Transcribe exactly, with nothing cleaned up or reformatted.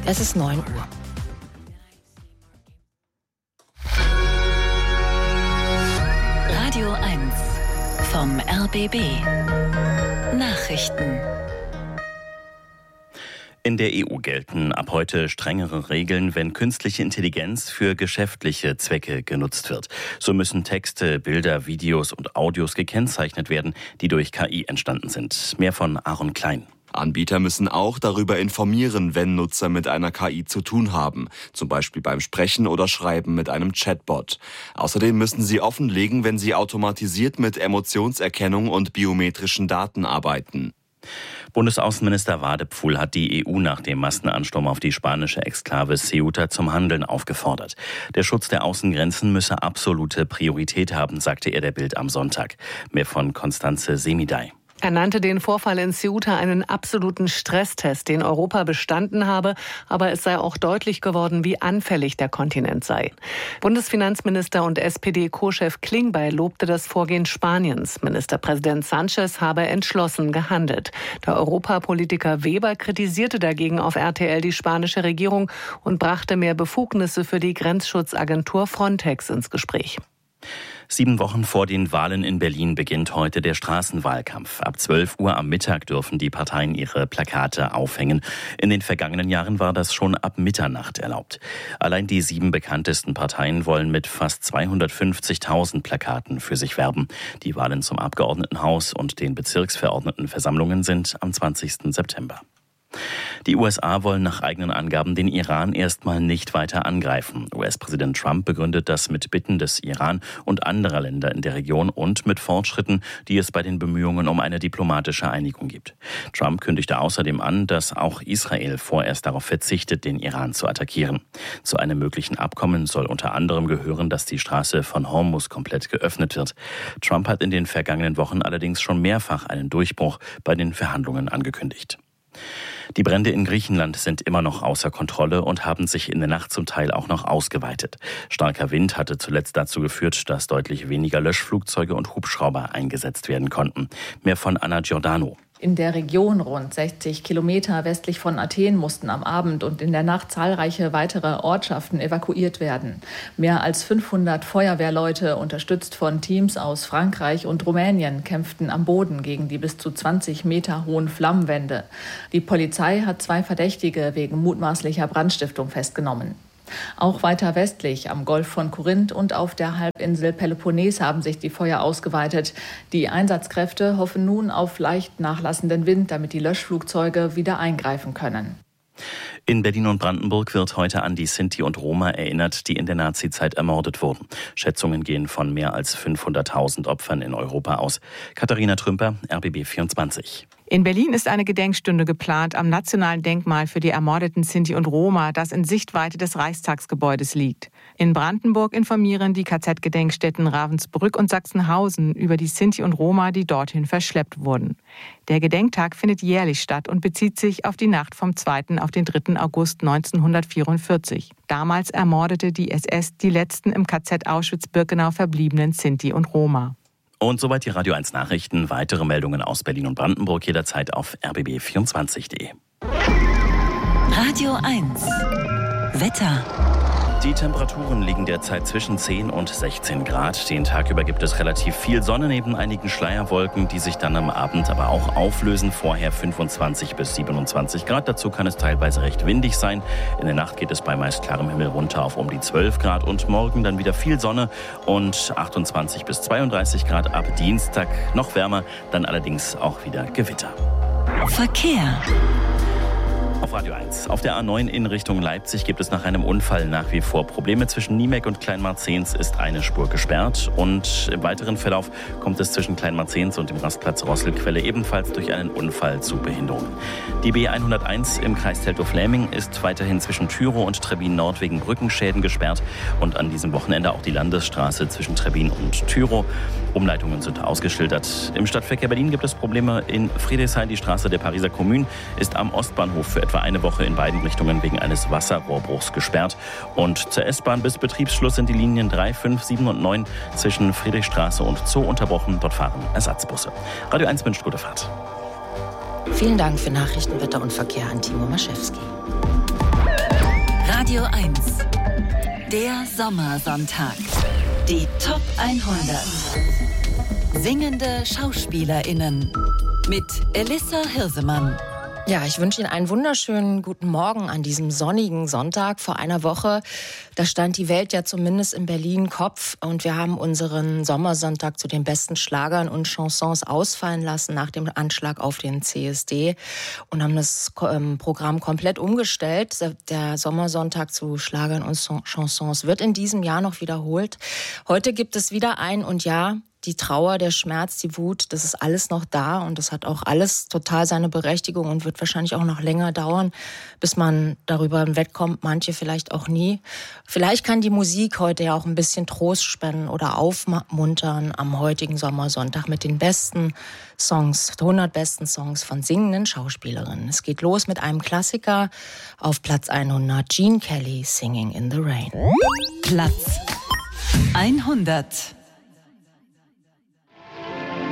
Es ist neun Uhr. Radio eins vom R B B. Nachrichten. In der E U gelten ab heute strengere Regeln, wenn künstliche Intelligenz für geschäftliche Zwecke genutzt wird. So müssen Texte, Bilder, Videos und Audios gekennzeichnet werden, die durch K I entstanden sind. Mehr von Aaron Klein. Anbieter müssen auch darüber informieren, wenn Nutzer mit einer K I zu tun haben, zum Beispiel beim Sprechen oder Schreiben mit einem Chatbot. Außerdem müssen sie offenlegen, wenn sie automatisiert mit Emotionserkennung und biometrischen Daten arbeiten. Bundesaußenminister Wadepfuhl hat die E U nach dem Massenansturm auf die spanische Exklave Ceuta zum Handeln aufgefordert. Der Schutz der Außengrenzen müsse absolute Priorität haben, sagte er der Bild am Sonntag. Mehr von Constanze Semidey. Er nannte den Vorfall in Ceuta einen absoluten Stresstest, den Europa bestanden habe, aber es sei auch deutlich geworden, wie anfällig der Kontinent sei. Bundesfinanzminister und S P D-Co-Chef Klingbeil lobte das Vorgehen Spaniens. Ministerpräsident Sánchez habe entschlossen gehandelt. Der Europapolitiker Weber kritisierte dagegen auf R T L die spanische Regierung und brachte mehr Befugnisse für die Grenzschutzagentur Frontex ins Gespräch. Sieben Wochen vor den Wahlen in Berlin beginnt heute der Straßenwahlkampf. Ab zwölf Uhr am Mittag dürfen die Parteien ihre Plakate aufhängen. In den vergangenen Jahren war das schon ab Mitternacht erlaubt. Allein die sieben bekanntesten Parteien wollen mit fast zweihundertfünfzigtausend Plakaten für sich werben. Die Wahlen zum Abgeordnetenhaus und den Bezirksverordnetenversammlungen sind am zwanzigsten September. Die U S A wollen nach eigenen Angaben den Iran erstmal nicht weiter angreifen. U S-Präsident Trump begründet das mit Bitten des Iran und anderer Länder in der Region und mit Fortschritten, die es bei den Bemühungen um eine diplomatische Einigung gibt. Trump kündigte außerdem an, dass auch Israel vorerst darauf verzichtet, den Iran zu attackieren. Zu einem möglichen Abkommen soll unter anderem gehören, dass die Straße von Hormuz komplett geöffnet wird. Trump hat in den vergangenen Wochen allerdings schon mehrfach einen Durchbruch bei den Verhandlungen angekündigt. Die Brände in Griechenland sind immer noch außer Kontrolle und haben sich in der Nacht zum Teil auch noch ausgeweitet. Starker Wind hatte zuletzt dazu geführt, dass deutlich weniger Löschflugzeuge und Hubschrauber eingesetzt werden konnten. Mehr von Anna Giordano. In der Region rund sechzig Kilometer westlich von Athen mussten am Abend und in der Nacht zahlreiche weitere Ortschaften evakuiert werden. Mehr als fünfhundert Feuerwehrleute, unterstützt von Teams aus Frankreich und Rumänien, kämpften am Boden gegen die bis zu zwanzig Meter hohen Flammenwände. Die Polizei hat zwei Verdächtige wegen mutmaßlicher Brandstiftung festgenommen. Auch weiter westlich am Golf von Korinth und auf der Halbinsel Peloponnes haben sich die Feuer ausgeweitet. Die Einsatzkräfte hoffen nun auf leicht nachlassenden Wind, damit die Löschflugzeuge wieder eingreifen können. In Berlin und Brandenburg wird heute an die Sinti und Roma erinnert, die in der Nazizeit ermordet wurden. Schätzungen gehen von mehr als fünfhunderttausend Opfern in Europa aus. Katharina Trümper, R B B vierundzwanzig. In Berlin ist eine Gedenkstunde geplant am Nationalen Denkmal für die ermordeten Sinti und Roma, das in Sichtweite des Reichstagsgebäudes liegt. In Brandenburg informieren die K Z-Gedenkstätten Ravensbrück und Sachsenhausen über die Sinti und Roma, die dorthin verschleppt wurden. Der Gedenktag findet jährlich statt und bezieht sich auf die Nacht vom zweiten auf den dritten August neunzehnhundertvierundvierzig. Damals ermordete die S S die letzten im K Z Auschwitz-Birkenau verbliebenen Sinti und Roma. Und soweit die Radio eins Nachrichten. Weitere Meldungen aus Berlin und Brandenburg jederzeit auf r b b vierundzwanzig punkt d e. Radio eins Wetter. Die Temperaturen liegen derzeit zwischen zehn und sechzehn Grad. Den Tag über gibt es relativ viel Sonne neben einigen Schleierwolken, die sich dann am Abend aber auch auflösen. Vorher fünfundzwanzig bis siebenundzwanzig Grad. Dazu kann es teilweise recht windig sein. In der Nacht geht es bei meist klarem Himmel runter auf um die zwölf Grad. Und morgen dann wieder viel Sonne und achtundzwanzig bis zweiunddreißig Grad. Ab Dienstag noch wärmer, dann allerdings auch wieder Gewitter. Verkehr. Auf Radio eins. Auf der A neun in Richtung Leipzig gibt es nach einem Unfall nach wie vor Probleme. Zwischen Niemek und Kleinmarzens ist eine Spur gesperrt. Und im weiteren Verlauf kommt es zwischen Kleinmarzens und dem Rastplatz Rosselquelle ebenfalls durch einen Unfall zu Behinderungen. Die B hunderteins im Kreis Teltow-Fläming ist weiterhin zwischen Tyrow und Trebbin Nord wegen Brückenschäden gesperrt. Und an diesem Wochenende auch die Landesstraße zwischen Trebbin und Tyrow. Umleitungen sind ausgeschildert. Im Stadtverkehr Berlin gibt es Probleme in Friedrichshain. Die Straße der Pariser Kommune ist am Ostbahnhof für etwa eine Woche in beiden Richtungen wegen eines Wasserrohrbruchs gesperrt. Und zur S-Bahn bis Betriebsschluss sind die Linien drei, fünf, sieben und neun zwischen Friedrichstraße und Zoo unterbrochen. Dort fahren Ersatzbusse. Radio eins wünscht gute Fahrt. Vielen Dank für Nachrichten, Wetter und Verkehr an Timo Maschewski. Radio eins. Der Sommersonntag. Die Top hundert. Singende SchauspielerInnen. Mit Elissa Hirsemann. Ja, ich wünsche Ihnen einen wunderschönen guten Morgen an diesem sonnigen Sonntag. Vor einer Woche, da stand die Welt ja zumindest in Berlin Kopf und wir haben unseren Sommersonntag zu den besten Schlagern und Chansons ausfallen lassen nach dem Anschlag auf den C S D und haben das Programm komplett umgestellt. Der Sommersonntag zu Schlagern und Chansons wird in diesem Jahr noch wiederholt. Heute gibt es wieder ein und ja, die Trauer, der Schmerz, die Wut, das ist alles noch da und das hat auch alles total seine Berechtigung und wird wahrscheinlich auch noch länger dauern, bis man darüber hinwegkommt, manche vielleicht auch nie. Vielleicht kann die Musik heute ja auch ein bisschen Trost spenden oder aufmuntern am heutigen Sommersonntag mit den besten Songs, hundert besten Songs von singenden Schauspielerinnen. Es geht los mit einem Klassiker auf Platz hundert, Gene Kelly, Singing in the Rain. Platz hundert.